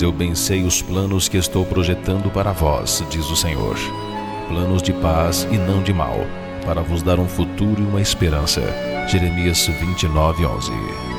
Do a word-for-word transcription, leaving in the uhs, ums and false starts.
eu bem sei os planos que estou projetando para vós, diz o Senhor. Planos de paz e não de mal, para vos dar um futuro e uma esperança. Jeremias vinte e nove, onze.